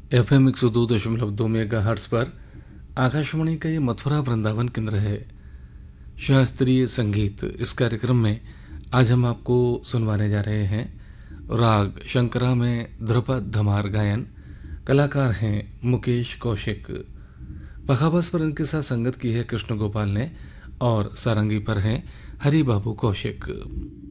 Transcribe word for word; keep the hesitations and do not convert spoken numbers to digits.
F M एक सौ दो दशमलव दो मेगा हर्ट्स पर आकाशवाणी का ये मथुरा वृंदावन केंद्र है। शास्त्रीय संगीत इस कार्यक्रम में आज हम आपको सुनवाने जा रहे हैं राग शंकरा में ध्रुपद धमार गायन। कलाकार हैं मुकेश कौशिक। पखाबस पर इनके साथ संगत की है कृष्ण गोपाल ने और सारंगी पर हैं हरि बाबू कौशिक।